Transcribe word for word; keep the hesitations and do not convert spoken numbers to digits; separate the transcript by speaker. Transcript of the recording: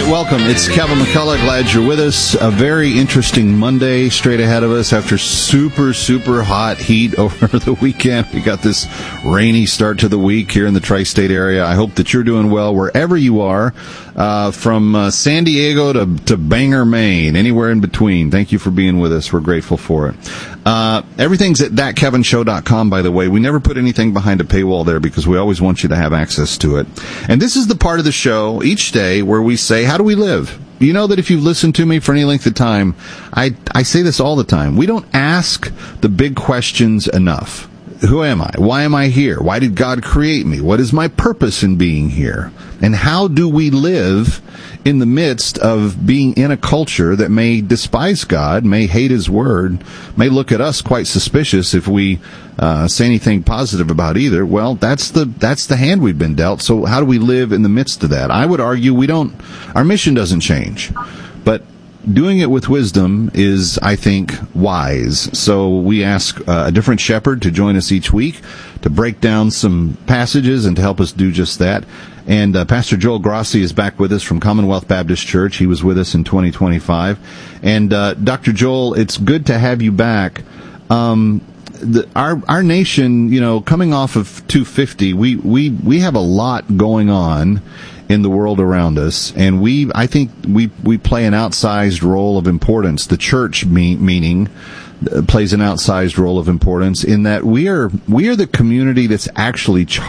Speaker 1: right, welcome. It's Kevin McCullough. Glad you're with us. A very interesting Monday straight ahead of us after super, super hot heat over the weekend. We got this rainy start to the week here in the tri-state area. I hope that you're doing well wherever you are, uh, from uh, San Diego to, to Bangor, Maine, anywhere in between. Thank you for being with us. We're grateful for it. Uh, everything's at that kevin show dot com, by the way. We never put anything behind a paywall there because we always want you to have access to it. And this is the part of the show each day where we say, how do we live? You know that if you've listened to me for any length of time, I, I say this all the time. We don't ask the big questions enough. Who am I? Why am I here? Why did God create me? What is my purpose in being here? And how do we live in the midst of being in a culture that may despise God, may hate His Word, may look at us quite suspicious if we uh, say anything positive about either? Well, that's the that's the hand we've been dealt. So how do we live in the midst of that? I would argue we don't. Our mission doesn't change, but doing it with wisdom is, I think, wise. So we ask uh, a different shepherd to join us each week to break down some passages and to help us do just that. And uh, Pastor Joel Grossi is back with us from Commonwealth Baptist Church. He was with us in twenty twenty-five. And uh, Doctor Joel, it's good to have you back. Um, the, our our nation, you know, coming off of two fifty, we we we have a lot going on in the world around us, and we I think we we play an outsized role of importance. The church, me, meaning, uh, plays an outsized role of importance in that we are we are the community that's actually